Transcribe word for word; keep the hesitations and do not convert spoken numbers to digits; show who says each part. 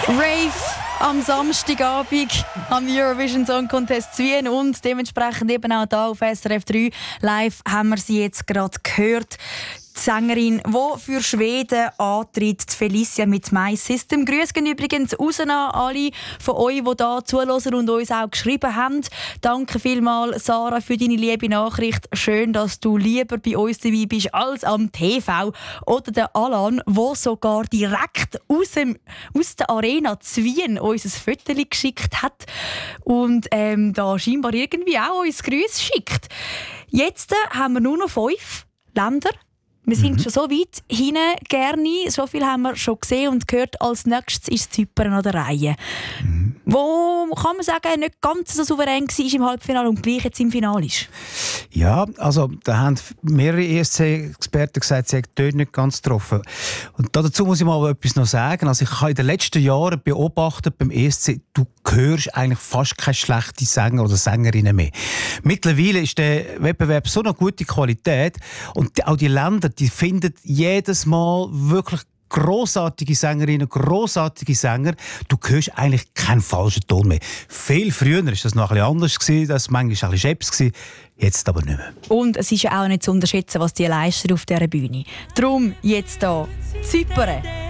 Speaker 1: Rave am Samstagabend am Eurovision Song Contest zu Wien und dementsprechend eben auch hier auf S R F drei live haben wir sie jetzt gerade gehört. Die Sängerin, die für Schweden antritt, Felicia mit My System. Grüße gehen übrigens raus an alle von euch, die hier zuhören und uns auch geschrieben haben. Danke vielmals, Sarah, für deine liebe Nachricht. Schön, dass du lieber bei uns dabei bist als am T V. Oder der Alan, der sogar direkt aus, dem, aus der Arena zu Wien uns ein Foto geschickt hat und ähm, da scheinbar irgendwie auch uns Grüße schickt. Jetzt haben wir nur noch fünf Länder. Wir sind mhm. schon so weit hinein, gerne. So viel haben wir schon gesehen und gehört. Als nächstes ist Zypern an der Reihe. Mhm. Wo, kann man sagen, nicht ganz so souverän war im Halbfinale und gleich jetzt im Finale ist.
Speaker 2: Ja, also da haben mehrere E S C-Experten gesagt, sie hätten dort nicht ganz getroffen. Und dazu muss ich mal etwas noch sagen. Also ich habe in den letzten Jahren beobachtet beim E S C, du hörst eigentlich fast keine schlechten Sänger oder Sängerinnen mehr. Mittlerweile ist der Wettbewerb so eine gute Qualität und auch die Länder, die finden jedes Mal wirklich grossartige Sängerinnen, grossartige Sänger. Du hörst eigentlich keinen falschen Ton mehr. Viel früher war das noch ein bisschen anders, das war manchmal ein bisschen Scheps, jetzt aber nicht mehr.
Speaker 1: Und es ist ja auch nicht zu unterschätzen, was die leisten auf dieser Bühne. Darum jetzt hier Zypern.